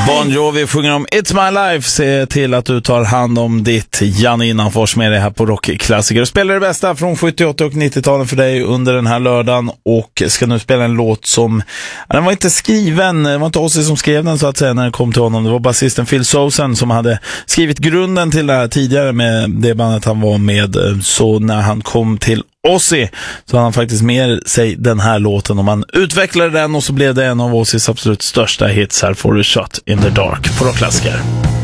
Bon Jovi sjunger om It's My Life. Se till att du tar hand om ditt. Janne Innanfors med dig här på Rockklassiker. Och spelar det bästa från 78 och 90-talen för dig under den här lördagen. Och ska nu spela en låt som, den var inte skriven, det var inte Ozzy som skrev den så att säga när den kom till honom. Det var basisten Phil Sosen som hade skrivit grunden till det här tidigare med det bandet han var med. Så när han kom till Ozzy så hade han faktiskt med sig den här låten och man utvecklade den och så blev det en av Ozzys absolut största hits. Här får du Shot in the Dark på Rockklassiker.